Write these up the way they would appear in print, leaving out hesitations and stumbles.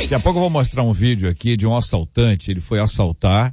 Daqui a pouco eu vou mostrar um vídeo aqui de um assaltante. Ele foi assaltar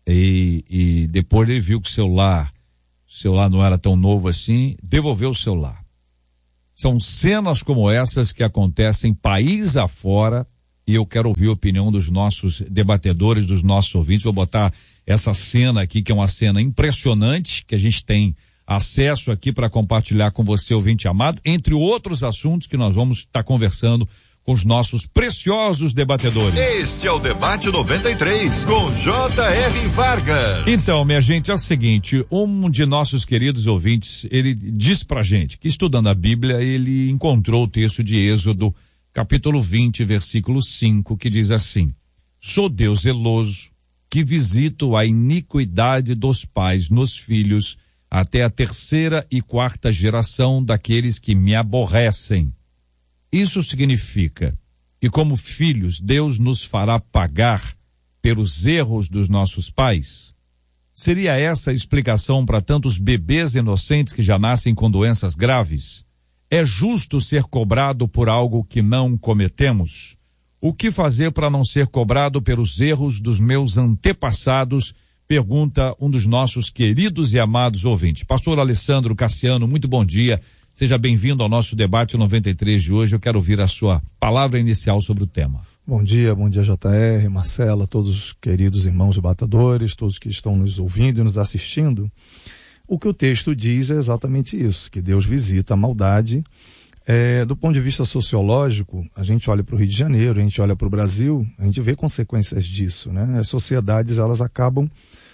e depois ele viu que o celular não era tão novo assim, devolveu o celular. São cenas como essas que acontecem país afora, e eu quero ouvir a opinião dos nossos debatedores, dos nossos ouvintes. Vou botar essa cena aqui, que é uma cena impressionante, que a gente tem acesso aqui para compartilhar com você, ouvinte amado, entre outros assuntos que nós vamos estar conversando com os nossos preciosos debatedores. Este é o Debate 93, com J.R. Vargas. Então, minha gente, é o seguinte, um de nossos queridos ouvintes, ele diz pra gente que, estudando a Bíblia, ele encontrou o texto de Êxodo, capítulo 20, versículo 5, que diz assim: sou Deus zeloso, que visito a iniquidade dos pais nos filhos, até a 3ª e 4ª geração daqueles que me aborrecem. Isso significa que, como filhos, Deus nos fará pagar pelos erros dos nossos pais? Seria essa a explicação para tantos bebês inocentes que já nascem com doenças graves? É justo ser cobrado por algo que não cometemos? O que fazer para não ser cobrado pelos erros dos meus antepassados? Pergunta um dos nossos queridos e amados ouvintes. Pastor Alessandro Cassiano, muito bom dia. Seja bem-vindo ao nosso debate 93 de hoje. Eu quero ouvir a sua palavra inicial sobre o tema. Bom dia JR, Marcela, todos os queridos irmãos debatedores, todos que estão nos ouvindo e nos assistindo. O que o texto diz é exatamente isso, que Deus visita a maldade. Do ponto de vista sociológico, a gente olha para o Rio de Janeiro, a gente olha para o Brasil, a gente vê consequências disso, né? As sociedades, elas acabam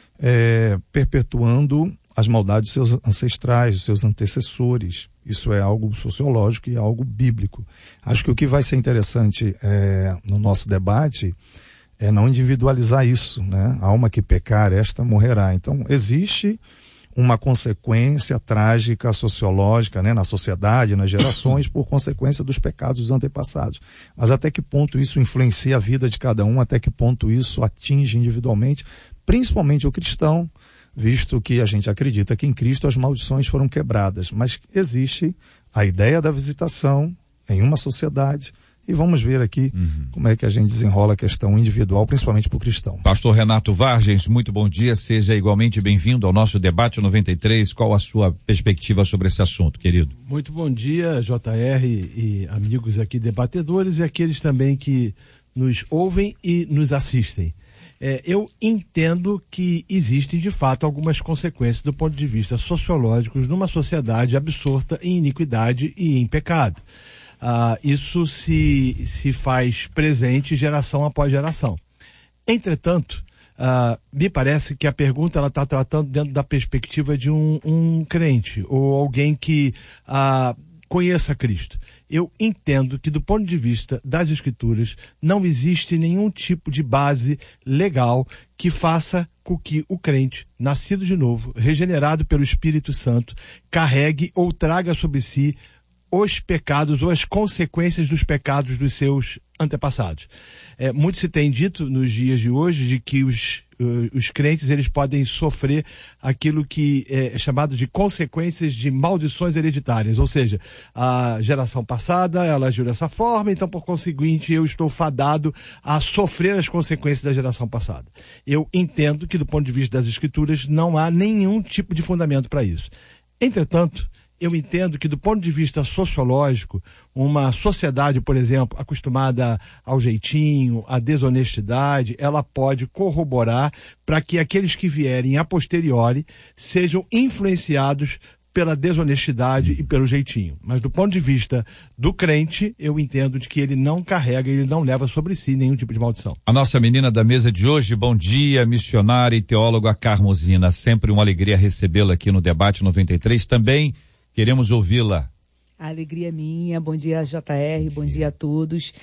perpetuando as maldades dos seus ancestrais, dos seus antecessores. Isso é algo sociológico e algo bíblico. Acho que o que vai ser interessante no nosso debate é não individualizar isso, né? A alma que pecar, esta morrerá. Então, existe uma consequência trágica sociológica, né, na sociedade, nas gerações, por consequência dos pecados dos antepassados. Mas até que ponto isso influencia a vida de cada um, até que ponto isso atinge individualmente, principalmente o cristão, visto que a gente acredita que em Cristo as maldições foram quebradas. Mas existe a ideia da visitação em uma sociedade, e vamos ver aqui como é que a gente desenrola a questão individual, principalmente para o cristão. Pastor Renato Vargens, muito bom dia, seja igualmente bem-vindo ao nosso debate 93. Qual a sua perspectiva sobre esse assunto, querido? Muito bom dia, JR e amigos aqui debatedores e aqueles também que nos ouvem e nos assistem. Eu entendo que existem de fato algumas consequências do ponto de vista sociológico numa sociedade absorta em iniquidade e em pecado. Isso se faz presente geração após geração. Entretanto, me parece que a pergunta ela está tratando dentro da perspectiva de um crente ou alguém que conheça Cristo. Eu entendo que do ponto de vista das Escrituras não existe nenhum tipo de base legal que faça com que o crente, nascido de novo, regenerado pelo Espírito Santo, carregue ou traga sobre si os pecados ou as consequências dos pecados dos seus antepassados. Muito se tem dito nos dias de hoje de que os crentes eles podem sofrer aquilo que é chamado de consequências de maldições hereditárias, ou seja, a geração passada ela agiu dessa forma, então por conseguinte eu estou fadado a sofrer as consequências da geração passada. Eu entendo que do ponto de vista das Escrituras não há nenhum tipo de fundamento para isso. Entretanto, eu entendo que do ponto de vista sociológico, uma sociedade, por exemplo, acostumada ao jeitinho, à desonestidade, ela pode corroborar para que aqueles que vierem a posteriori sejam influenciados pela desonestidade e pelo jeitinho. Mas do ponto de vista do crente, eu entendo de que ele não carrega, ele não leva sobre si nenhum tipo de maldição. A nossa menina da mesa de hoje, bom dia, missionária e teóloga Carmosina, sempre uma alegria recebê-la aqui no Debate 93, também queremos ouvi-la. A alegria é minha, bom dia JR, bom dia a todos.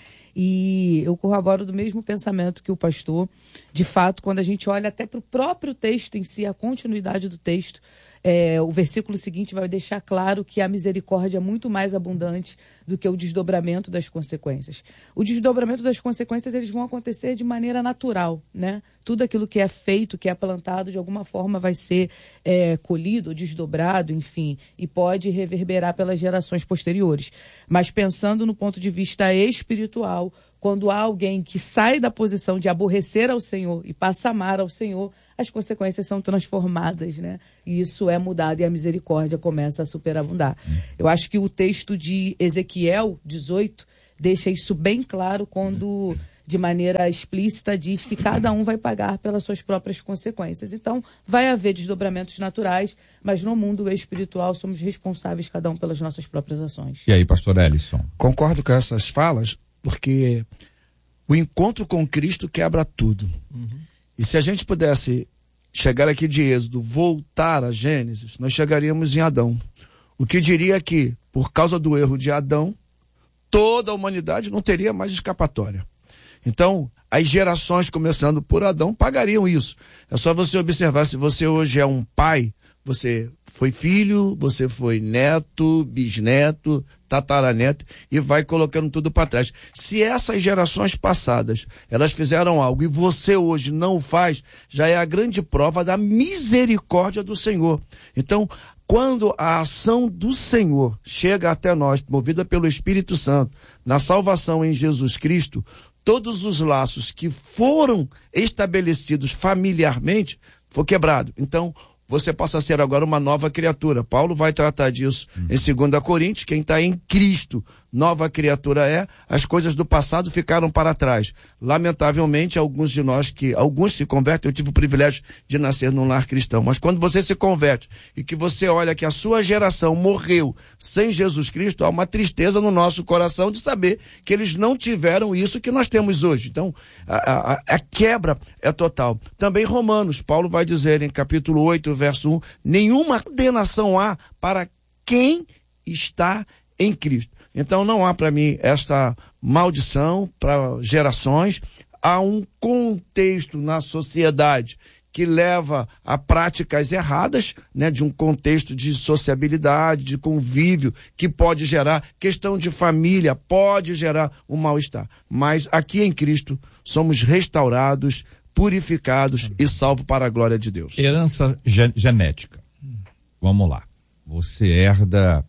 E eu corroboro do mesmo pensamento que o pastor. De fato, quando a gente olha até para o próprio texto em si, a continuidade do texto, o versículo seguinte vai deixar claro que a misericórdia é muito mais abundante do que o desdobramento das consequências. O desdobramento das consequências, eles vão acontecer de maneira natural, né? Tudo aquilo que é feito, que é plantado, de alguma forma vai ser colhido, desdobrado, enfim, e pode reverberar pelas gerações posteriores. Mas pensando no ponto de vista espiritual, quando há alguém que sai da posição de aborrecer ao Senhor e passa a amar ao Senhor, as consequências são transformadas, né? E isso é mudado e a misericórdia começa a superabundar. Eu acho que o texto de Ezequiel 18 deixa isso bem claro quando, de maneira explícita, diz que cada um vai pagar pelas suas próprias consequências. Então, vai haver desdobramentos naturais, mas no mundo espiritual somos responsáveis cada um pelas nossas próprias ações. E aí, pastor Ellison? Concordo com essas falas, porque o encontro com Cristo quebra tudo. E se a gente pudesse chegar aqui de Êxodo, voltar a Gênesis, nós chegaríamos em Adão. O que diria que, por causa do erro de Adão, toda a humanidade não teria mais escapatória. Então, as gerações, começando por Adão, pagariam isso. É só você observar, se você hoje é um pai, você foi filho, você foi neto, bisneto, tataraneto, e vai colocando tudo para trás. Se essas gerações passadas, elas fizeram algo e você hoje não o faz, já é a grande prova da misericórdia do Senhor. Então, quando a ação do Senhor chega até nós, movida pelo Espírito Santo, na salvação em Jesus Cristo, todos os laços que foram estabelecidos familiarmente, foi quebrado. Então, você passa a ser agora uma nova criatura. Paulo vai tratar disso em 2 Coríntios. Quem está em Cristo, nova criatura é. As coisas do passado ficaram para trás. Lamentavelmente, alguns se convertem. Eu tive o privilégio de nascer num lar cristão. Mas quando você se converte e que você olha que a sua geração morreu sem Jesus Cristo, há uma tristeza no nosso coração de saber que eles não tiveram isso que nós temos hoje. Então, a quebra é total. Também Romanos, Paulo vai dizer em capítulo 8, verso 1, nenhuma condenação há para quem está em Cristo. Então não há para mim esta maldição para gerações. Há um contexto na sociedade que leva a práticas erradas, né, de um contexto de sociabilidade, de convívio, que pode gerar questão de família, pode gerar um mal-estar. Mas aqui em Cristo somos restaurados, purificados e salvos para a glória de Deus. Herança genética. Vamos lá. Você herda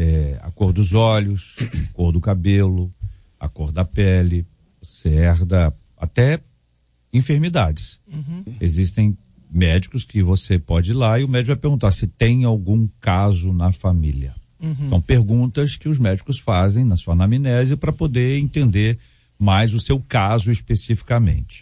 a cor dos olhos, a cor do cabelo, a cor da pele. Você herda até enfermidades. Existem médicos que você pode ir lá e o médico vai perguntar se tem algum caso na família. São perguntas que os médicos fazem na sua anamnese para poder entender mais o seu caso especificamente.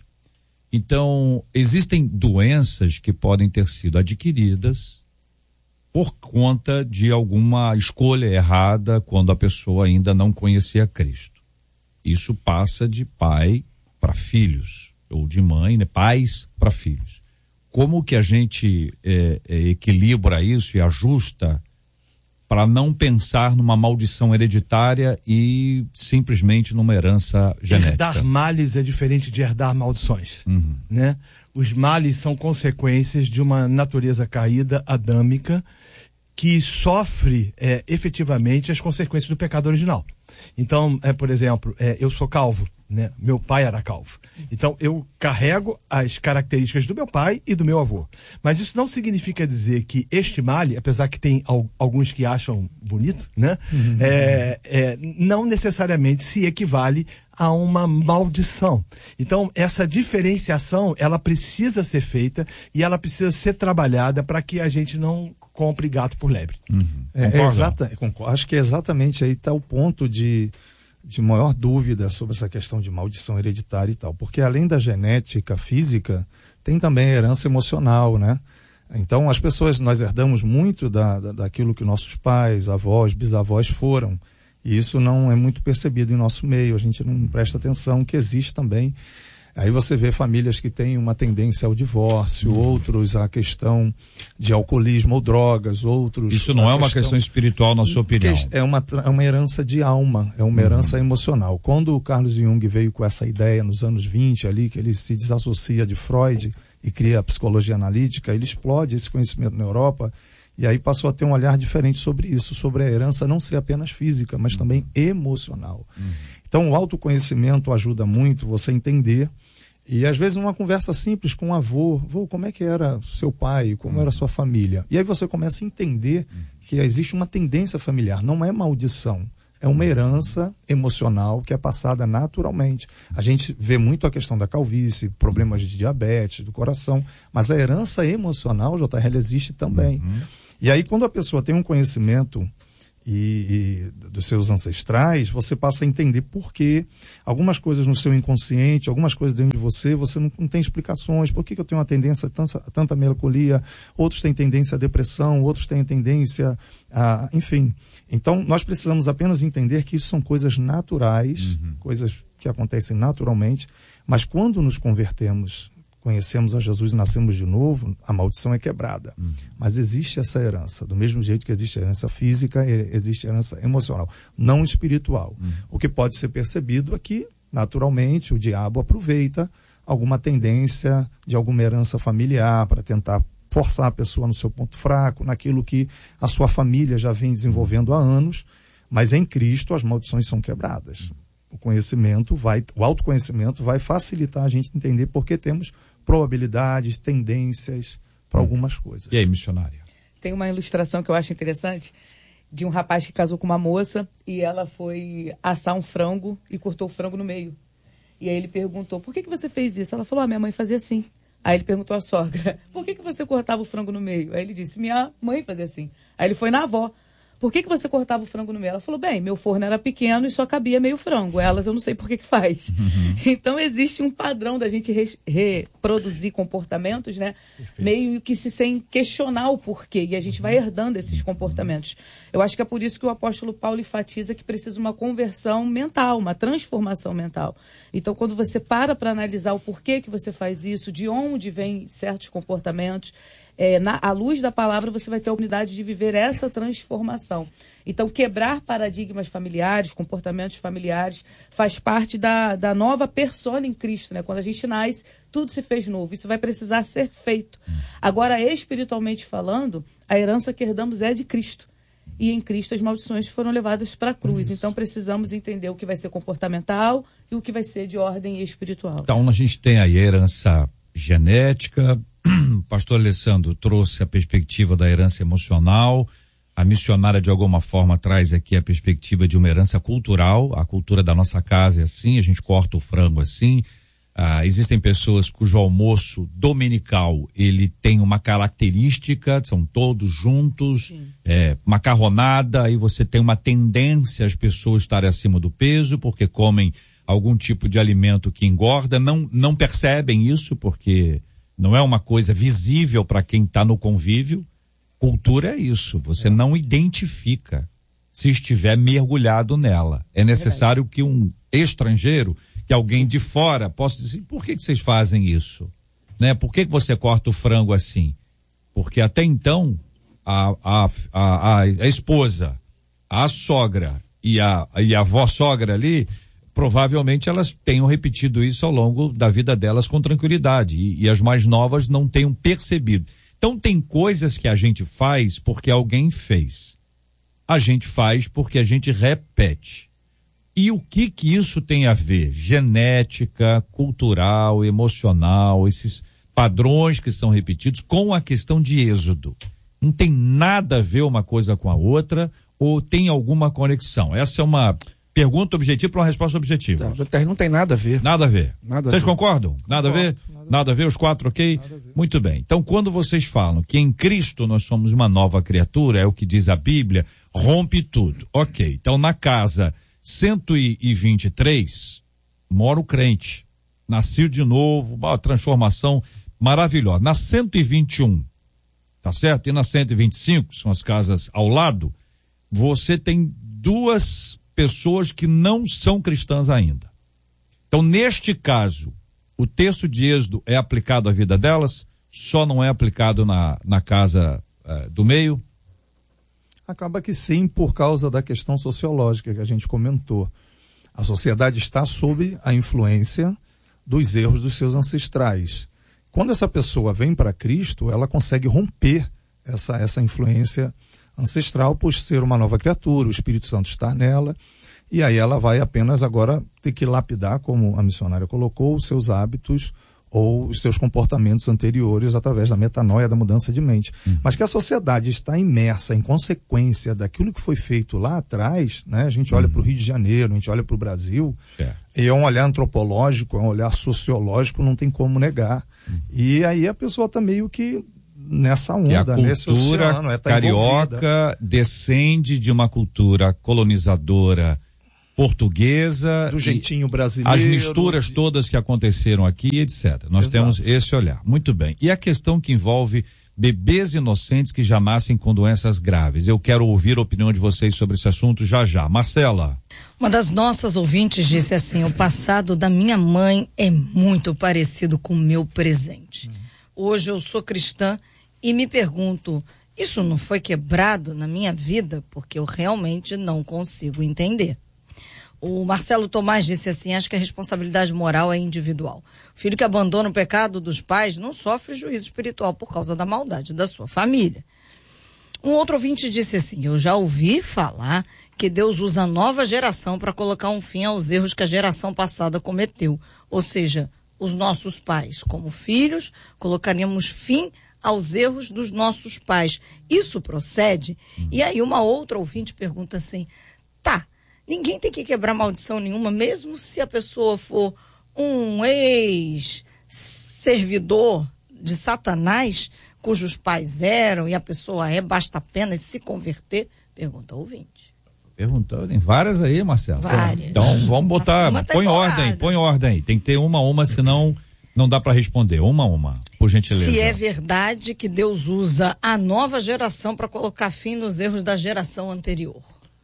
Então, existem doenças que podem ter sido adquiridas por conta de alguma escolha errada quando a pessoa ainda não conhecia Cristo. Isso passa de pai para filhos, ou de mãe, né? Pais para filhos. Como que a gente equilibra isso e ajusta para não pensar numa maldição hereditária e simplesmente numa herança genética? Herdar males é diferente de herdar maldições, né? Os males são consequências de uma natureza caída, adâmica, que sofre efetivamente as consequências do pecado original. Então, por exemplo, eu sou calvo, né? Meu pai era calvo. Então, eu carrego as características do meu pai e do meu avô. Mas isso não significa dizer que este male, apesar que tem alguns que acham bonito, né? Não necessariamente se equivale a uma maldição. Então, essa diferenciação, ela precisa ser feita e ela precisa ser trabalhada para que a gente não compre gato por lebre. Acho que exatamente aí está o ponto de maior dúvida sobre essa questão de maldição hereditária e tal, porque além da genética física, tem também a herança emocional, né? Então nós herdamos muito daquilo que nossos pais, avós, bisavós foram, e isso não é muito percebido em nosso meio, a gente não presta atenção que existe também. Aí você vê famílias que têm uma tendência ao divórcio, outros à questão de alcoolismo ou drogas, outros... Isso não é uma questão espiritual, na sua opinião? É uma herança de alma, é uma herança emocional. Quando o Carlos Jung veio com essa ideia nos anos 20 ali, que ele se desassocia de Freud e cria a psicologia analítica, ele explode esse conhecimento na Europa e aí passou a ter um olhar diferente sobre isso, sobre a herança não ser apenas física, mas também emocional. Então o autoconhecimento ajuda muito você entender. E às vezes numa conversa simples com um avô, como é que era seu pai, como era sua família? E aí você começa a entender que existe uma tendência familiar, não é maldição, é uma herança emocional que é passada naturalmente. A gente vê muito a questão da calvície, problemas de diabetes, do coração, mas a herança emocional, JR, existe também. E aí, quando a pessoa tem um conhecimento e dos seus ancestrais, você passa a entender por que algumas coisas no seu inconsciente, algumas coisas dentro de você não tem explicações. Por que eu tenho uma tendência a tanta melancolia? Outros têm tendência à depressão, outros têm tendência a... Enfim. Então, nós precisamos apenas entender que isso são coisas naturais, coisas que acontecem naturalmente, mas quando nos convertemos, conhecemos a Jesus e nascemos de novo, a maldição é quebrada. Mas existe essa herança. Do mesmo jeito que existe a herança física, existe a herança emocional, não espiritual. O que pode ser percebido é que, naturalmente, o diabo aproveita alguma tendência de alguma herança familiar para tentar forçar a pessoa no seu ponto fraco, naquilo que a sua família já vem desenvolvendo há anos, mas em Cristo as maldições são quebradas. O autoconhecimento vai facilitar a gente entender porque temos probabilidades, tendências para algumas coisas. E aí, missionária? Tem uma ilustração que eu acho interessante de um rapaz que casou com uma moça e ela foi assar um frango e cortou o frango no meio. E aí ele perguntou, por que você fez isso? Ela falou, minha mãe fazia assim. Aí ele perguntou à sogra, por que você cortava o frango no meio? Aí ele disse, minha mãe fazia assim. Aí ele foi na avó. Por que você cortava o frango no meio? Ela falou, bem, meu forno era pequeno e só cabia meio frango. Elas, eu não sei por que faz. Então, existe um padrão da gente reproduzir comportamentos, né? Meio que sem questionar o porquê. E a gente vai herdando esses comportamentos. Eu acho que é por isso que o apóstolo Paulo enfatiza que precisa uma conversão mental, uma transformação mental. Então, quando você para analisar o porquê que você faz isso, de onde vêm certos comportamentos, à luz da palavra, você vai ter a oportunidade de viver essa transformação. Então, quebrar paradigmas familiares, comportamentos familiares, faz parte da nova persona em Cristo, né? Quando a gente nasce, tudo se fez novo. Isso vai precisar ser feito. Agora, espiritualmente falando, a herança que herdamos é de Cristo. E em Cristo as maldições foram levadas para a cruz. Então, precisamos entender o que vai ser comportamental e o que vai ser de ordem espiritual. Então, a gente tem aí a herança genética. O pastor Alessandro trouxe a perspectiva da herança emocional, a missionária de alguma forma traz aqui a perspectiva de uma herança cultural, a cultura da nossa casa é assim, a gente corta o frango assim, existem pessoas cujo almoço dominical, ele tem uma característica, são todos juntos, macarronada, aí você tem uma tendência as pessoas estarem acima do peso, porque comem algum tipo de alimento que engorda, não percebem isso, porque não é uma coisa visível para quem está no convívio. Cultura é isso, você não identifica se estiver mergulhado nela. É necessário que um estrangeiro, que alguém de fora possa dizer, por que vocês fazem isso? Né? Por que você corta o frango assim? Porque até então, a esposa, a sogra e a avó-sogra ali, provavelmente elas tenham repetido isso ao longo da vida delas com tranquilidade e as mais novas não tenham percebido. Então tem coisas que a gente faz porque alguém fez. A gente faz porque a gente repete. E o que isso tem a ver? Genética, cultural, emocional, esses padrões que são repetidos com a questão de êxodo. Não tem nada a ver uma coisa com a outra ou tem alguma conexão? Essa é uma pergunta objetiva para uma resposta objetiva. JR, não tem nada a ver. Nada a ver. Vocês concordam? Nada a ver? Nada a ver, os quatro, ok? Muito bem. Então, quando vocês falam que em Cristo nós somos uma nova criatura, é o que diz a Bíblia, rompe tudo. Ok. Então, na casa 123, mora o crente. Nasceu de novo, uma transformação maravilhosa. Na 121, tá certo? E na 125, são as casas ao lado, você tem duas pessoas que não são cristãs ainda. Então, neste caso, o texto de Êxodo é aplicado à vida delas, só não é aplicado na casa do meio? Acaba que sim, por causa da questão sociológica que a gente comentou. A sociedade está sob a influência dos erros dos seus ancestrais. Quando essa pessoa vem para Cristo, ela consegue romper essa influência ancestral por ser uma nova criatura, o Espírito Santo está nela, e aí ela vai apenas agora ter que lapidar, como a missionária colocou, os seus hábitos ou os seus comportamentos anteriores através da metanoia, da mudança de mente. Mas que a sociedade está imersa em consequência daquilo que foi feito lá atrás, né? A gente olha para o Rio de Janeiro, a gente olha para o Brasil, e é um olhar antropológico, é um olhar sociológico, não tem como negar. E aí a pessoa está meio que nessa onda, que a nesse cultura oceano, tá carioca envolvida. Descende de uma cultura colonizadora portuguesa, do jeitinho brasileiro, as misturas todas que aconteceram aqui, etc. Nós temos esse olhar. Muito bem. E a questão que envolve bebês inocentes que já nascem com doenças graves. Eu quero ouvir a opinião de vocês sobre esse assunto já já. Marcela. Uma das nossas ouvintes disse assim: o passado da minha mãe é muito parecido com o meu presente. Hoje eu sou cristã e me pergunto, isso não foi quebrado na minha vida? Porque eu realmente não consigo entender. O Marcelo Tomás disse assim: acho que a responsabilidade moral é individual. O filho que abandona o pecado dos pais não sofre juízo espiritual por causa da maldade da sua família. Um outro ouvinte disse assim: eu já ouvi falar que Deus usa a nova geração para colocar um fim aos erros que a geração passada cometeu. Ou seja, os nossos pais, como filhos, colocaríamos fim aos erros dos nossos pais. Isso procede? E aí uma outra ouvinte pergunta assim: tá, ninguém tem que quebrar maldição nenhuma, mesmo se a pessoa for um ex-servidor de Satanás, cujos pais eram, e a pessoa basta apenas se converter? Pergunta o ouvinte. Perguntou, tem várias aí, Marcelo. Várias. Então, vamos botar, põe ordem aí. Tem que ter uma, senão não dá para responder. Uma, por gentileza. Se é verdade que Deus usa a nova geração para colocar fim nos erros da geração anterior.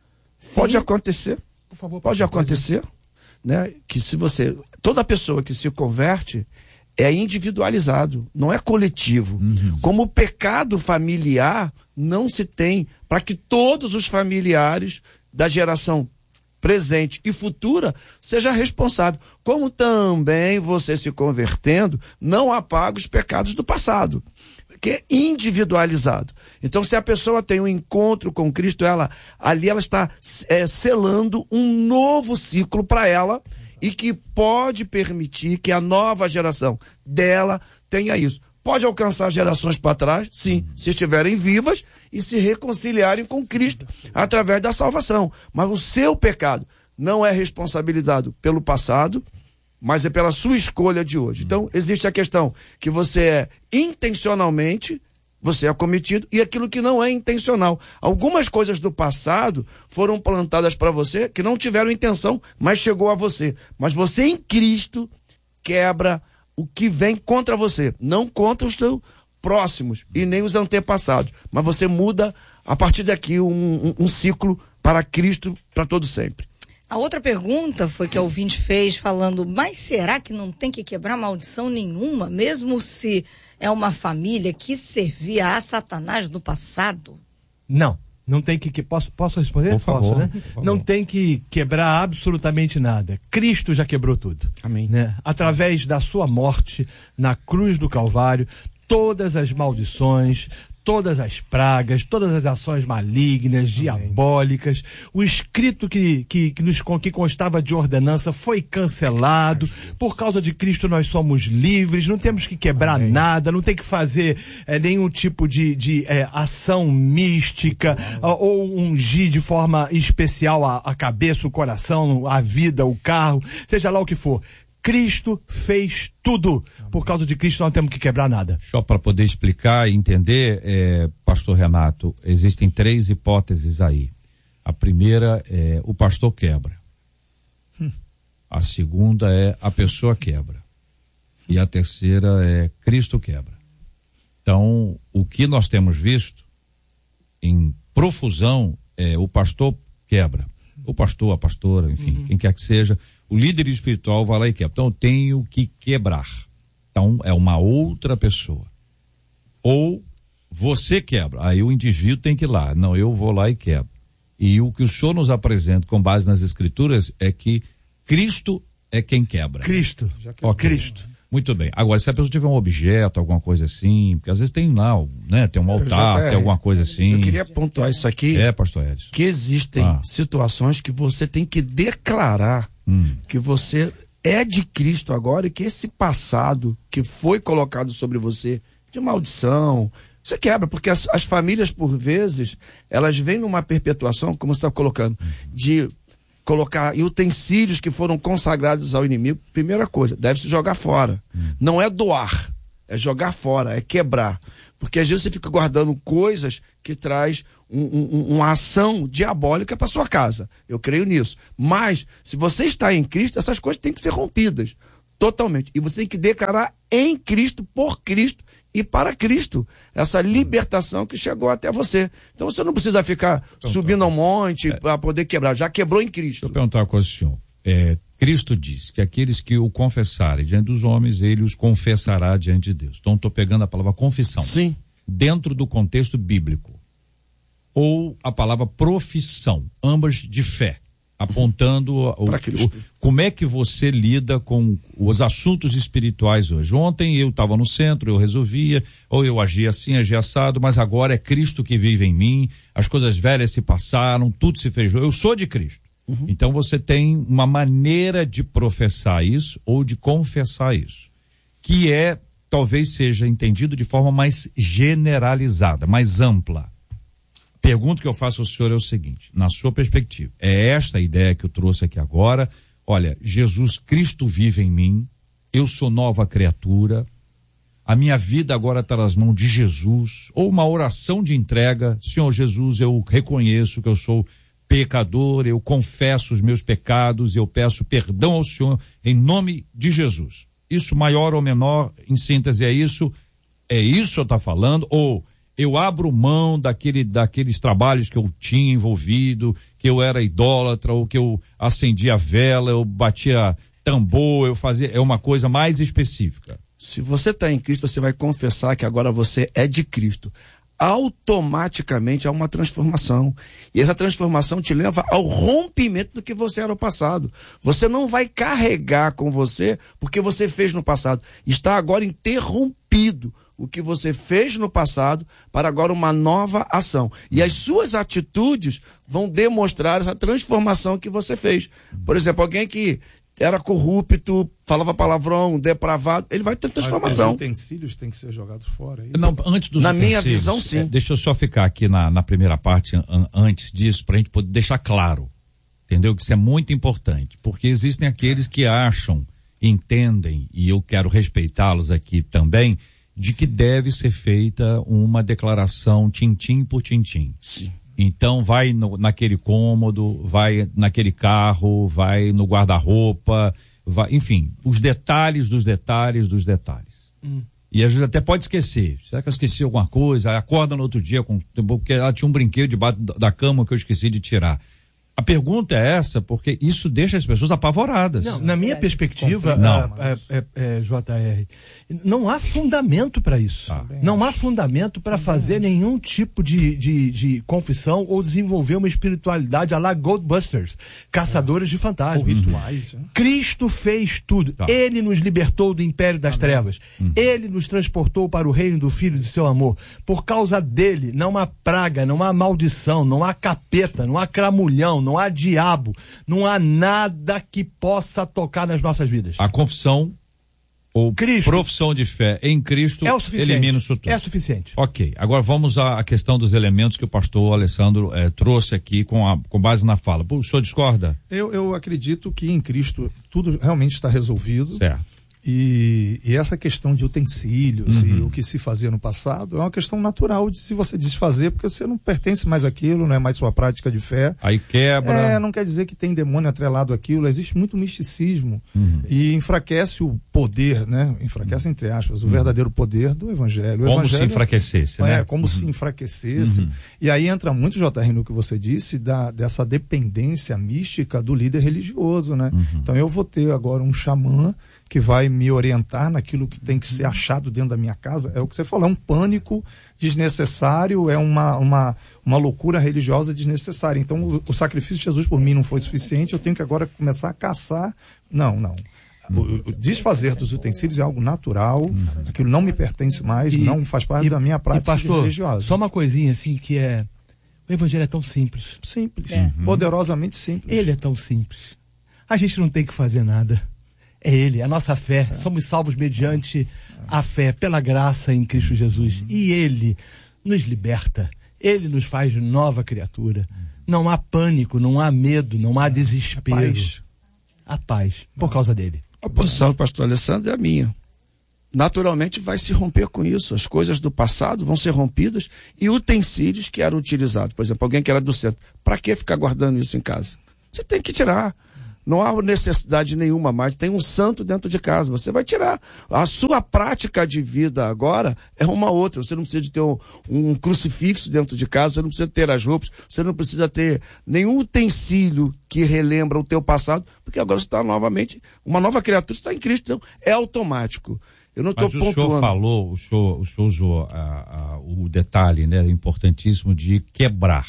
Pode acontecer. Por favor, pode acontecer, né? Que toda pessoa que se converte é individualizado, não é coletivo. Como o pecado familiar não se tem para que todos os familiares da geração presente e futura seja responsável. Como também você se convertendo não apaga os pecados do passado, que é individualizado. Então, se a pessoa tem um encontro com Cristo, ela está selando um novo ciclo para ela, e que pode permitir que a nova geração dela tenha isso. Pode alcançar gerações para trás, sim, se estiverem vivas e se reconciliarem com Cristo através da salvação. Mas o seu pecado não é responsabilizado pelo passado, mas é pela sua escolha de hoje. Então, existe a questão que você intencionalmente, você é cometido, e aquilo que não é intencional. Algumas coisas do passado foram plantadas para você que não tiveram intenção, mas chegou a você. Mas você em Cristo quebra o que vem contra você, não contra os teus próximos e nem os antepassados. Mas você muda a partir daqui um ciclo para Cristo para todo sempre. A outra pergunta foi que a ouvinte fez falando, mas será que não tem que quebrar maldição nenhuma, mesmo se é uma família que servia a Satanás no passado? Não tem que posso responder? Por favor, Posso, né? por favor. Não tem que quebrar absolutamente nada. Cristo já quebrou tudo. Amém. Né? Através da sua morte na cruz do Calvário, todas as maldições, todas as pragas, todas as ações malignas, diabólicas, o escrito que constava de ordenança foi cancelado. Por causa de Cristo nós somos livres, não temos que quebrar nada, não tem que fazer nenhum tipo de ação mística ou ungir de forma especial a cabeça, o coração, a vida, o carro, seja lá o que for. Cristo fez tudo. Por causa de Cristo não temos que quebrar nada. Só para poder explicar e entender, pastor Renato, existem 3 hipóteses aí. A primeira é o pastor quebra. A segunda é a pessoa quebra. E a terceira é Cristo quebra. Então, o que nós temos visto em profusão é o pastor quebra. O pastor, a pastora, enfim, quem quer que seja, o líder espiritual vai lá e quebra. Então eu tenho que quebrar. Então é uma outra pessoa. Ou você quebra. Aí o indivíduo tem que ir lá. Não, eu vou lá e quebro. E o que o senhor nos apresenta com base nas escrituras é que Cristo é quem quebra. Cristo. Okay. Cristo. Muito bem. Agora, se a pessoa tiver um objeto, alguma coisa assim, porque às vezes tem lá, né? Tem um altar, tem alguma coisa assim. Eu queria pontuar isso aqui. Pastor Edson. Que existem situações que você tem que declarar que você é de Cristo agora e que esse passado que foi colocado sobre você de maldição, você quebra, porque as famílias, por vezes, elas vêm numa perpetuação, como você está colocando, de colocar utensílios que foram consagrados ao inimigo. Primeira coisa, deve-se jogar fora. Não é doar, é jogar fora, é quebrar. Porque às vezes você fica guardando coisas que traz uma ação diabólica para sua casa. Eu creio nisso. Mas, se você está em Cristo, essas coisas têm que ser rompidas. Totalmente. E você tem que declarar em Cristo, por Cristo e para Cristo. Essa libertação que chegou até você. Então você não precisa ficar subindo ao monte para poder quebrar. Já quebrou em Cristo. Deixa eu perguntar uma coisa ao senhor. Cristo diz que aqueles que o confessarem diante dos homens, ele os confessará diante de Deus. Então estou pegando a palavra confissão. Sim. Dentro do contexto bíblico. Ou a palavra profissão, ambas de fé, apontando como é que você lida com os assuntos espirituais hoje. Ontem eu estava no centro, eu resolvia, ou eu agia assim, agia assado, mas agora é Cristo que vive em mim, as coisas velhas se passaram, tudo se fez, eu sou de Cristo. Então você tem uma maneira de professar isso ou de confessar isso, que talvez seja entendido de forma mais generalizada, mais ampla. Pergunta que eu faço ao senhor é o seguinte, na sua perspectiva, é esta a ideia que eu trouxe aqui agora? Olha, Jesus Cristo vive em mim, eu sou nova criatura, a minha vida agora está nas mãos de Jesus, ou uma oração de entrega, Senhor Jesus, eu reconheço que eu sou pecador, eu confesso os meus pecados, eu peço perdão ao Senhor em nome de Jesus. Isso maior ou menor, em síntese, é isso que eu estou falando, ou eu abro mão daqueles trabalhos que eu tinha envolvido, que eu era idólatra, ou que eu acendia vela, eu batia tambor, eu fazia, é uma coisa mais específica. Se você está em Cristo, você vai confessar que agora você é de Cristo. Automaticamente há uma transformação. E essa transformação te leva ao rompimento do que você era no passado. Você não vai carregar com você porque você fez no passado. Está agora interrompido o que você fez no passado para agora uma nova ação. E as suas atitudes vão demonstrar essa transformação que você fez. Por exemplo, alguém que era corrupto, falava palavrão, depravado, ele vai ter transformação. Os utensílios têm que ser jogados fora. Não, antes dos Na utensílios, minha visão, sim. Deixa eu só ficar aqui na primeira parte, antes disso, para a gente poder deixar claro, entendeu? Que isso é muito importante, porque existem aqueles que acham, entendem, e eu quero respeitá-los aqui também, de que deve ser feita uma declaração tintim por tintim. Sim. Então vai naquele cômodo, vai naquele carro, vai no guarda-roupa, enfim, os detalhes dos detalhes dos detalhes. E às vezes até pode esquecer. Será que eu esqueci alguma coisa? Acorda no outro dia, porque ela tinha um brinquedo debaixo da cama que eu esqueci de tirar. A pergunta é essa, porque isso deixa as pessoas apavoradas. Não, na minha perspectiva, JR, não há fundamento para isso. Não há fundamento para fazer nenhum tipo de confissão ou desenvolver uma espiritualidade à la Ghostbusters, caçadores de fantasmas. Rituais. Cristo fez tudo. Ele nos libertou do império das trevas. Ele nos transportou para o reino do Filho de seu amor. Por causa dele, não há praga, não há maldição, não há capeta, não há cramulhão, não há diabo, não há nada que possa tocar nas nossas vidas. A confissão ou Cristo, profissão de fé em Cristo elimina isso tudo. É suficiente. Ok, agora vamos à questão dos elementos que o pastor Alessandro trouxe aqui com base na fala. O senhor discorda? Eu acredito que em Cristo tudo realmente está resolvido. Certo. E essa questão de utensílios e o que se fazia no passado é uma questão natural de se você desfazer, porque você não pertence mais àquilo, não é mais sua prática de fé. Aí quebra. Não quer dizer que tem demônio atrelado àquilo, existe muito misticismo e enfraquece o poder, né? Enfraquece entre aspas, o verdadeiro poder do evangelho. Como se enfraquecesse, né? Como se enfraquecesse. E aí entra muito, JR, no que você disse, dessa dependência mística do líder religioso, né? Então eu vou ter agora um xamã que vai me orientar naquilo que tem que ser achado dentro da minha casa. É o que você falou, é um pânico desnecessário, é uma loucura religiosa desnecessária. Então o sacrifício de Jesus por mim não foi suficiente, eu tenho que agora começar a caçar. Não. O desfazer dos utensílios é algo natural, aquilo não me pertence mais, não faz parte da minha prática religiosa. Só uma coisinha assim que é, o evangelho é tão simples. Poderosamente simples. Ele é tão simples. A gente não tem que fazer nada. é Ele, a nossa fé. Somos salvos mediante a fé, pela graça em Cristo Jesus. E Ele nos liberta. Ele nos faz nova criatura. Não há pânico, não há medo, não há desespero. A paz, por causa dele. A posição do pastor Alessandro é a minha. Naturalmente vai se romper com isso. As coisas do passado vão ser rompidas e utensílios que eram utilizados. Por exemplo, alguém que era do centro. Para que ficar guardando isso em casa? Você tem que tirar. Não há necessidade nenhuma mais. Tem um santo dentro de casa. Você vai tirar. A sua prática de vida agora é uma outra. Você não precisa de ter um crucifixo dentro de casa. Você não precisa ter as roupas. Você não precisa ter nenhum utensílio que relembra o teu passado. Porque agora você está novamente, uma nova criatura, você está em Cristo. Então, é automático. Eu não estou pontuando. O senhor falou, o senhor usou o detalhe, né, importantíssimo de quebrar.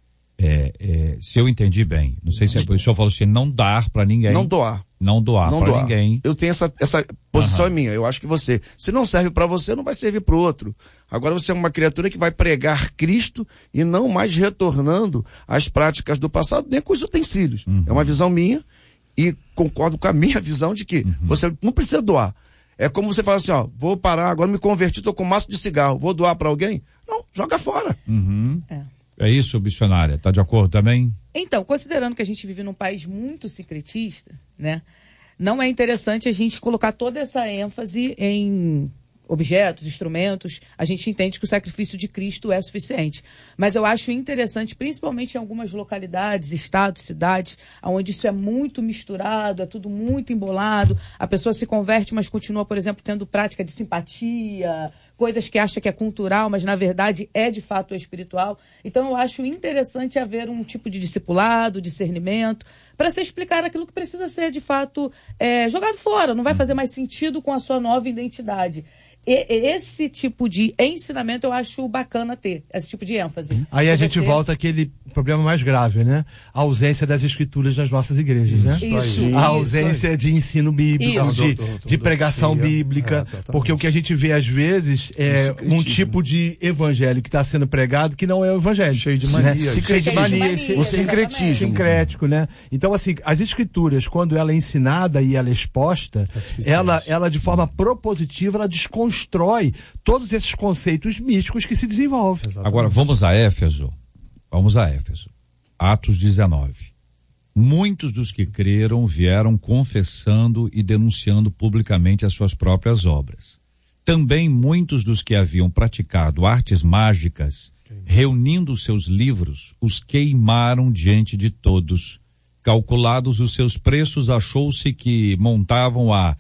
Se eu entendi bem, não sei se o senhor falou assim, não dar para ninguém. Não doar. Não doar para ninguém. Eu tenho essa posição minha. Eu acho que se não serve para você, não vai servir para o outro. Agora você é uma criatura que vai pregar Cristo e não mais retornando às práticas do passado, nem com os utensílios. É uma visão minha e concordo com a minha visão de que você não precisa doar. É como você fala assim, vou parar, agora me converti, estou com um maço de cigarro, vou doar para alguém? Não, joga fora. É isso, missionária, tá de acordo também? Então, considerando que a gente vive num país muito secretista, né? Não é interessante a gente colocar toda essa ênfase em objetos, instrumentos. A gente entende que o sacrifício de Cristo é suficiente. Mas eu acho interessante, principalmente em algumas localidades, estados, cidades, onde isso é muito misturado, é tudo muito embolado. A pessoa se converte, mas continua, por exemplo, tendo prática de simpatia, coisas que acha que é cultural, mas na verdade é de fato espiritual. Então eu acho interessante haver um tipo de discipulado, discernimento, para se explicar aquilo que precisa ser de fato jogado fora, não vai fazer mais sentido com a sua nova identidade. Esse tipo de ensinamento eu acho bacana ter, esse tipo de ênfase. Aí a gente volta àquele problema mais grave, né? A ausência das escrituras nas nossas igrejas, né? Isso. A ausência de ensino bíblico, de pregação bíblica, porque o que a gente vê às vezes é um tipo de evangelho que está sendo pregado que não é o evangelho. Cheio de manias. Cheio de manias. O sincretismo. Sincrético, né? Então, assim, as escrituras, quando ela é ensinada e ela é exposta, ela de forma propositiva, ela desconstrói todos esses conceitos místicos que se desenvolvem. Exatamente. Agora, vamos a Éfeso. Atos 19. Muitos dos que creram vieram confessando e denunciando publicamente as suas próprias obras. Também muitos dos que haviam praticado artes mágicas, reunindo seus livros, os queimaram diante de todos. Calculados os seus preços, achou-se que montavam a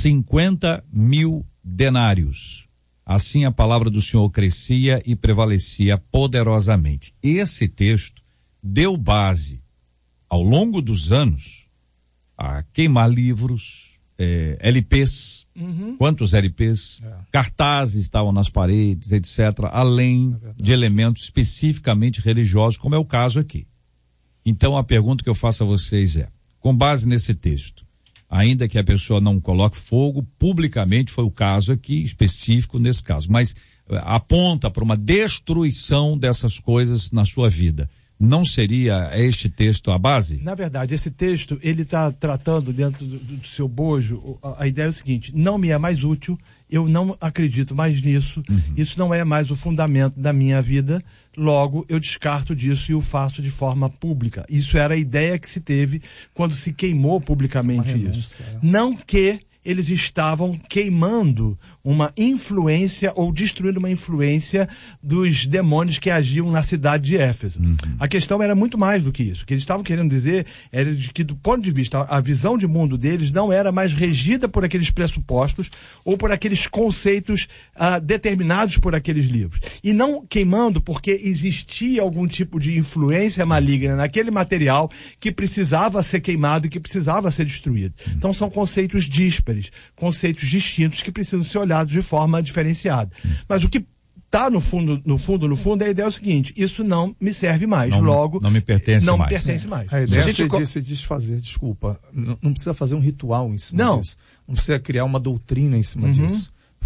50.000 denários. Assim a palavra do Senhor crescia e prevalecia poderosamente. Esse texto deu base, ao longo dos anos, a queimar livros, LPs, quantos LPs, cartazes estavam nas paredes, etc., além de elementos especificamente religiosos, como é o caso aqui. Então a pergunta que eu faço a vocês é, com base nesse texto, ainda que a pessoa não coloque fogo, publicamente foi o caso aqui, específico nesse caso, mas aponta para uma destruição dessas coisas na sua vida. Não seria este texto a base? Na verdade, esse texto, ele está tratando dentro do seu bojo, a ideia é o seguinte, não me é mais útil, eu não acredito mais nisso, isso não é mais o fundamento da minha vida, logo eu descarto disso e o faço de forma pública. Isso era a ideia que se teve quando se queimou publicamente isso. Não que eles estavam queimando uma influência ou destruindo uma influência dos demônios que agiam na cidade de Éfeso. A questão era muito mais do que isso. O que eles estavam querendo dizer era de que, do ponto de vista, a visão de mundo deles não era mais regida por aqueles pressupostos ou por aqueles conceitos determinados por aqueles livros. E não queimando porque existia algum tipo de influência maligna naquele material que precisava ser queimado e que precisava ser destruído. Então são conceitos díspares, conceitos distintos que precisam ser olhados de forma diferenciada. Mas o que está no fundo, a ideia é o seguinte, isso não me serve mais, logo não me pertence não mais. Me pertence mais. A ideia é se desfazer, desculpa, não precisa fazer um ritual em cima disso, não precisa criar uma doutrina em cima disso.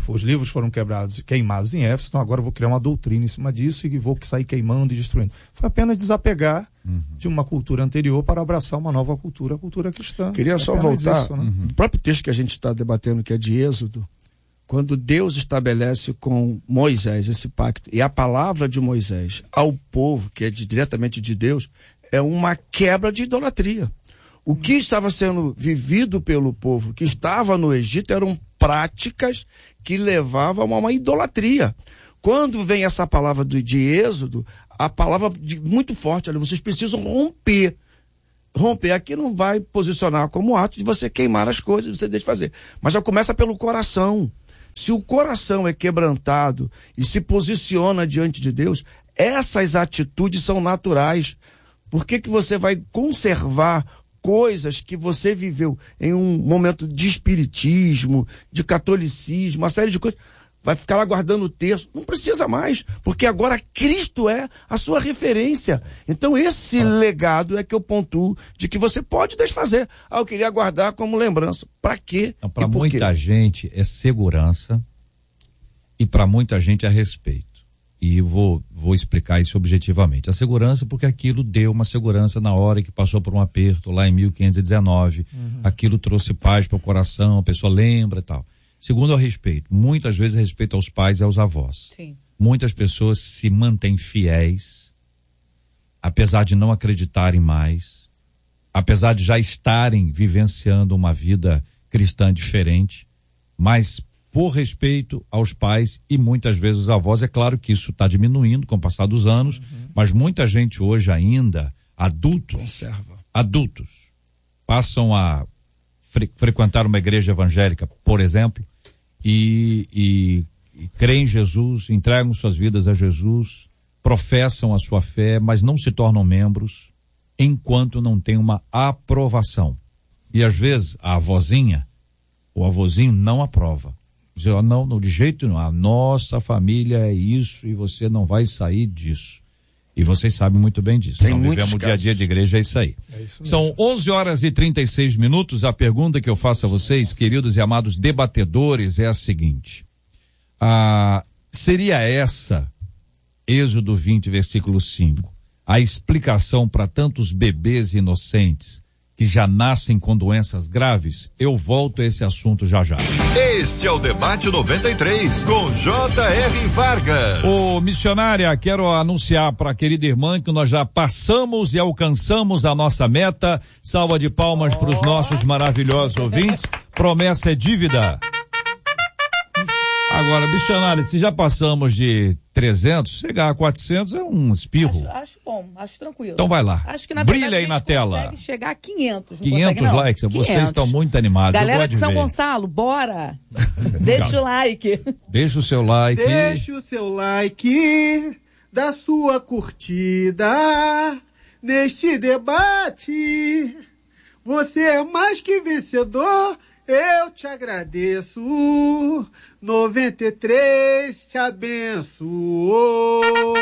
os livros foram quebrados, queimados em Éfeso, então agora eu vou criar uma doutrina em cima disso e vou sair queimando e destruindo. Foi apenas desapegar de uma cultura anterior para abraçar uma nova cultura, a cultura cristã. Queria só voltar, isso, né? o próprio texto que a gente está debatendo, que é de Êxodo, quando Deus estabelece com Moisés esse pacto, e a palavra de Moisés ao povo, que é diretamente de Deus, é uma quebra de idolatria. O que estava sendo vivido pelo povo que estava no Egito eram práticas que levavam a uma idolatria. Quando vem essa palavra de Êxodo, a palavra muito forte, olha, vocês precisam romper. Romper aqui não vai posicionar como ato de você queimar as coisas, você deixa de fazer. Mas já começa pelo coração. Se o coração é quebrantado e se posiciona diante de Deus, essas atitudes são naturais. Por que você vai conservar coisas que você viveu em um momento de espiritismo, de catolicismo, uma série de coisas? Vai ficar lá guardando o texto? Não precisa mais, porque agora Cristo é a sua referência. Então esse legado é que eu pontuo de que você pode desfazer. Eu queria guardar como lembrança. Para quê? Para muita gente é segurança e para muita gente é respeito. E vou explicar isso objetivamente. A segurança, porque aquilo deu uma segurança na hora que passou por um aperto lá em 1519. Aquilo trouxe paz para o coração, a pessoa lembra e tal. Segundo, é o respeito. Muitas vezes respeito aos pais e aos avós. Sim. Muitas pessoas se mantêm fiéis, apesar de não acreditarem mais, apesar de já estarem vivenciando uma vida cristã diferente, mas por respeito aos pais e muitas vezes os avós. É claro que isso está diminuindo com o passar dos anos, mas muita gente hoje ainda, adultos, passam a frequentar uma igreja evangélica, por exemplo, e creem em Jesus, entregam suas vidas a Jesus, professam a sua fé, mas não se tornam membros enquanto não tem uma aprovação. E às vezes a avózinha, o avôzinho não aprova. Diz, não, de jeito nenhum, a nossa família é isso e você não vai sair disso. E vocês sabem muito bem disso. Tem Nós muitos vivemos o dia a dia de igreja, é isso aí. São 11h36. A pergunta que eu faço a vocês, queridos e amados debatedores, é a seguinte. Seria essa, Êxodo 20, versículo 5, a explicação para tantos bebês inocentes que já nascem com doenças graves? Eu volto a esse assunto já já. Este é o Debate 93, com J.R. Vargas. Ô, missionária, quero anunciar para a querida irmã que nós já passamos e alcançamos a nossa meta. Salva de palmas para os nossos maravilhosos ouvintes. Promessa é dívida. Agora, missionária, se já passamos de 300, chegar a 400 é um espirro. Acho bom, acho tranquilo. Então vai lá. Acho que na brilha verdade, aí na tela. Consegue chegar a 500. 500 likes, 500. Vocês estão muito animados. Galera de São Gonçalo, bora. Deixa o like. Deixa o seu like. Deixa o seu like, da sua curtida neste debate. Você é mais que vencedor. Eu te agradeço, 93 te abençoou.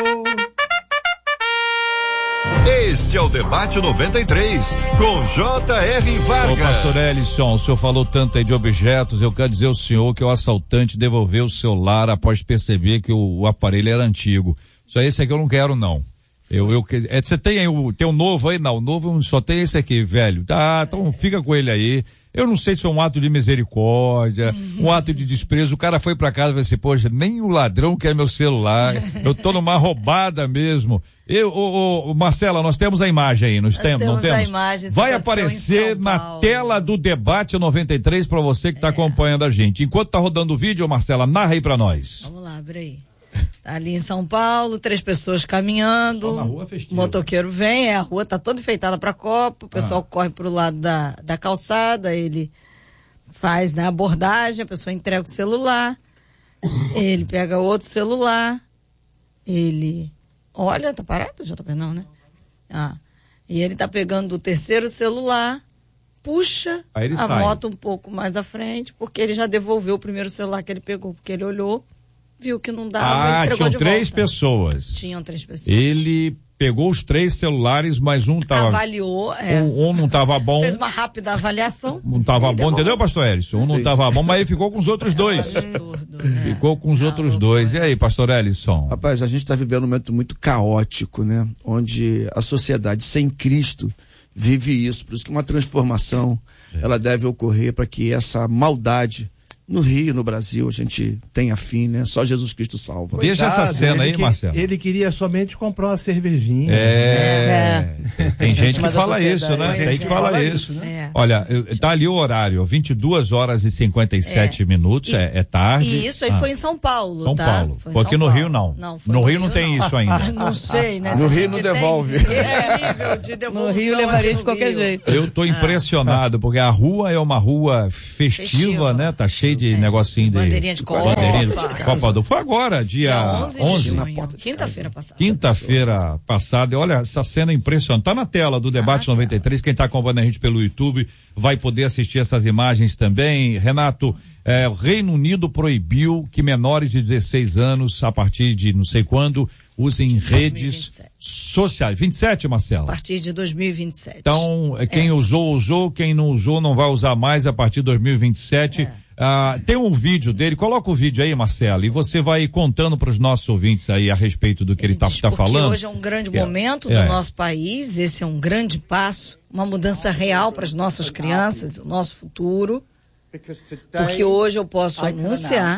Este é o Debate 93, com J.R. Vargas. Ô, pastor Ellison, o senhor falou tanto aí de objetos, eu quero dizer ao senhor que o assaltante devolveu o celular após perceber que o aparelho era antigo. Só esse aqui eu não quero, não. Você tem aí tem um novo aí? Não, o novo só tem esse aqui, velho. Tá, então fica com ele aí. Eu não sei se é um ato de misericórdia, um ato de desprezo. O cara foi pra casa e falou assim, poxa, nem o ladrão quer meu celular. Eu tô numa roubada mesmo. Marcela, nós temos a imagem aí, não temos? A imagem, vai aparecer na tela do Debate 93 para você que tá acompanhando a gente. Enquanto tá rodando o vídeo, Marcela, narra aí pra nós. Vamos lá, abre aí. Ali em São Paulo, 3 pessoas caminhando, na rua festiva. O motoqueiro vem, a rua tá toda enfeitada para copo, o pessoal corre pro lado da calçada, ele faz a abordagem, a pessoa entrega o celular, ele pega outro celular, ele olha, tá parado? Já tá não, né? E ele tá pegando o terceiro celular, puxa a moto um pouco mais à frente, porque ele já devolveu o primeiro celular que ele pegou, porque ele olhou, viu que não dava, entregou tinham de 3 volta. pessoas. Tinham 3 pessoas. Ele pegou os 3 celulares, mas um tava... Avaliou, um não tava bom. Fez uma rápida avaliação. Não tava bom, entendeu, pastor Ellison? Um não tava bom, mas ele ficou com os outros 2. Ficou com os outros 2. E aí, pastor Ellison? Rapaz, a gente está vivendo um momento muito caótico, né? Onde a sociedade sem Cristo vive isso. Por isso que uma transformação, ela deve ocorrer para que essa maldade no Rio, no Brasil, a gente tenha fim, né? Só Jesus Cristo salva. Veja essa cena aí, Marcelo. Ele queria somente comprar uma cervejinha. Tem gente que fala isso, né? Tem que falar isso. Né? Olha, tá ali o horário, 22 horas e 57 minutos, é tarde. E isso aí foi em São Paulo, São tá? Paulo. Porque no Rio não. No Rio não tem isso ainda. Não sei, né? No Rio não devolve. De devolução No Rio levaria de qualquer jeito. Eu tô impressionado, porque a rua é uma rua festiva, né? Tá cheio de negocinho de... Bandeirinha de Copa. Bandeirinha de Copa do... Foi agora, dia 11 de junho. Quinta-feira passada. Quinta-feira passada. Olha, essa cena é impressionante. Tá na tela do Debate 93. Quem tá acompanhando a gente pelo YouTube vai poder assistir essas imagens também. Renato, o Reino Unido proibiu que menores de 16 anos, a partir de não sei quando, usem redes sociais. 27, Marcelo? A partir de 2027. Então, quem usou, quem não usou não vai usar mais a partir de 2027. Tem um vídeo dele, coloca o vídeo aí, Marcelo, e você vai contando para os nossos ouvintes aí a respeito do que ele tá falando. Porque hoje é um grande momento do nosso país, esse é um grande passo, uma mudança real para as nossas crianças, o nosso futuro, porque hoje eu posso anunciar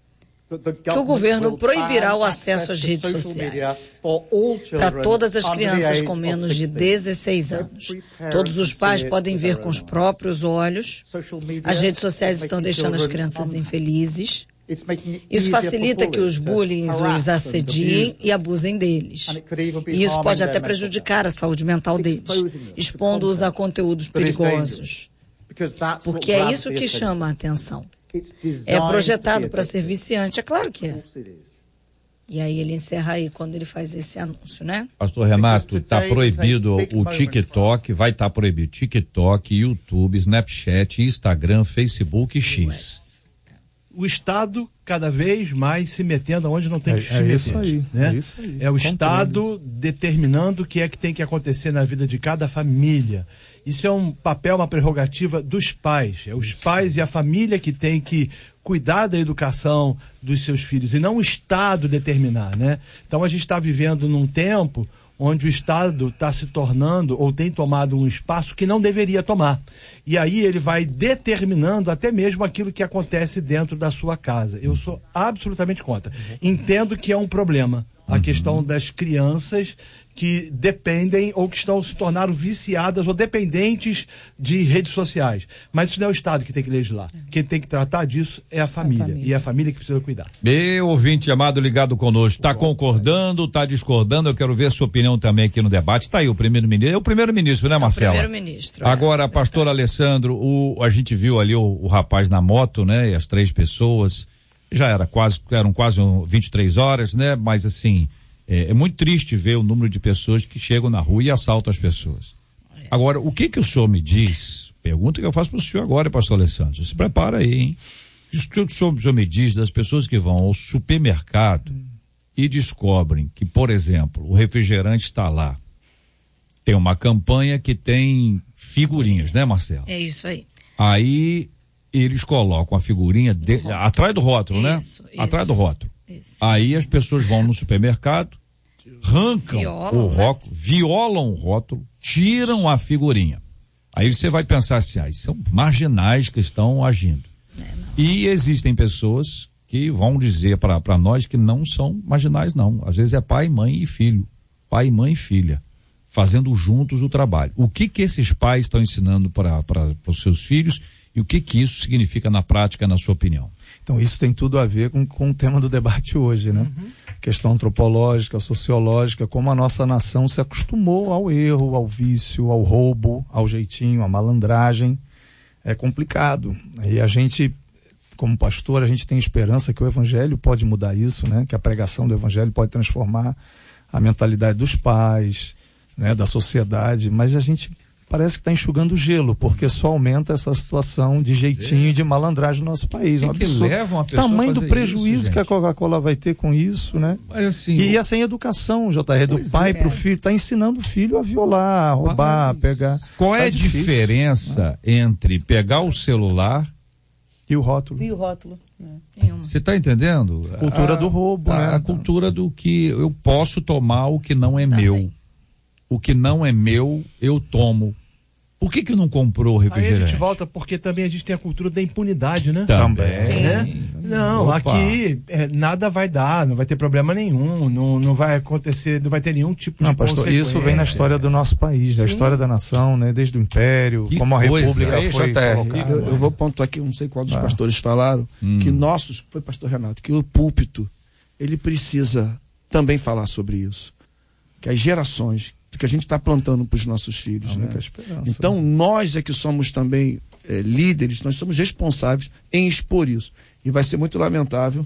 que o governo proibirá o acesso às redes sociais para todas as crianças com menos de 16 anos. Todos os pais podem ver com os próprios olhos. As redes sociais estão deixando as crianças infelizes. Isso facilita que os bullies os assediem e abusem deles. E isso pode até prejudicar a saúde mental deles, expondo-os a conteúdos perigosos. Porque é isso que chama a atenção. É projetado para ser viciante, é claro que é. E aí ele encerra aí quando ele faz esse anúncio, né? Pastor Renato, tá proibido o TikTok, vai estar proibido TikTok, YouTube, Snapchat, Instagram, Facebook e X. O Estado cada vez mais se metendo onde não tem que se meter. Isso aí, né? isso aí. É o Estado determinando o que é que tem que acontecer na vida de cada família. Isso é um papel, uma prerrogativa dos pais. É os pais e a família que tem que cuidar da educação dos seus filhos e não o Estado determinar, né? Então a gente está vivendo num tempo onde o Estado está se tornando ou tem tomado um espaço que não deveria tomar. E aí ele vai determinando até mesmo aquilo que acontece dentro da sua casa. Eu sou absolutamente contra. Entendo que é um problema a questão das crianças que dependem ou que estão se tornaram viciadas ou dependentes de redes sociais. Mas isso não é o Estado que tem que legislar. Quem tem que tratar disso é a família. E é a família que precisa cuidar. Meu ouvinte amado ligado conosco, está concordando, está discordando? Eu quero ver a sua opinião também aqui no debate. Está aí o primeiro-ministro. É o primeiro-ministro, né, Marcela? Primeiro-ministro. Agora, pastor Alessandro, a gente viu ali o rapaz na moto, né? E as 3 pessoas. Eram quase 23 horas, né? Mas assim, é muito triste ver o número de pessoas que chegam na rua e assaltam as pessoas. Agora, o que o senhor me diz? Pergunta que eu faço para o senhor agora, pastor Alessandro. Se prepara aí, hein? O senhor me diz das pessoas que vão ao supermercado e descobrem que, por exemplo, o refrigerante está lá. Tem uma campanha que tem figurinhas, né, Marcelo? É isso aí. Aí eles colocam a figurinha atrás do rótulo, né? Atrás do rótulo. Isso. Aí as pessoas vão no supermercado, arrancam violam o rótulo, tiram a figurinha. Aí você vai pensar assim, são marginais que estão agindo. E existem pessoas que vão dizer para nós que não são marginais, não. Às vezes é pai, mãe e filho, pai, mãe e filha, fazendo juntos o trabalho. O que esses pais estão ensinando para os seus filhos e o que isso significa na prática, na sua opinião? Então, isso tem tudo a ver com o tema do debate hoje, né? Questão antropológica, sociológica, como a nossa nação se acostumou ao erro, ao vício, ao roubo, ao jeitinho, à malandragem. É complicado. E a gente, como pastor, a gente tem esperança que o evangelho pode mudar isso, né? Que a pregação do evangelho pode transformar a mentalidade dos pais, né? Da sociedade, mas a gente parece que está enxugando gelo, porque só aumenta essa situação de jeitinho e de malandragem no nosso país. Um absurdo. Leva uma pessoa Tamanho a fazer do prejuízo isso, que a Coca-Cola vai ter com isso, né? Mas assim, e sem educação, JR, do pai para o filho, está ensinando o filho a violar, a roubar, a pegar. Qual é Tá a difícil. diferença entre pegar o celular E o rótulo. E o rótulo. Você está entendendo? Cultura do roubo, né? A cultura do que eu posso tomar o que não é meu. O que não é meu, eu tomo. Por que não comprou o Aí a refrigerante? gente volta porque também a gente tem a cultura da impunidade, né? Também. Né? Não, Opa. aqui nada vai dar, não vai ter problema nenhum, não vai acontecer, não vai ter nenhum tipo Não, de pastor, consequência. isso vem na história do nosso país, da história da nação, né? Desde o Império, Que como a coisa. República Aí, foi JR, colocada. eu vou pontuar aqui, não sei qual dos pastores falaram, que foi pastor Renato, que o púlpito, ele precisa também falar sobre isso. Que as gerações, que a gente está plantando para os nossos filhos. A Né? única esperança. Então, nós é que somos também líderes, nós somos responsáveis em expor isso. E vai ser muito lamentável